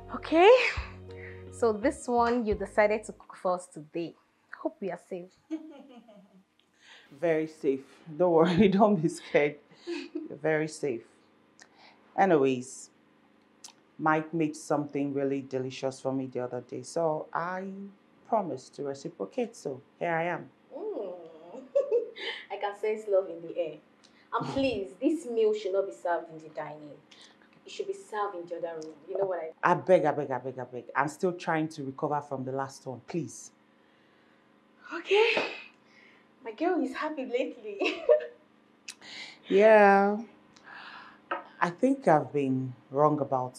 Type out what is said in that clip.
Okay, so this one you decided to cook for us today. Hope we are safe. Very safe. Don't worry, don't be scared. You're very safe. Anyways, Mike made something really delicious for me the other day, so I promised to reciprocate. So here I am. Mm. I can sense love in the air. And please, this meal should not be served in the dining. It should be served in the other room. You know what I I beg, I beg, I beg, I beg. I'm still trying to recover from the last one, please. Okay. My girl is happy lately. Yeah, I think I've been wrong about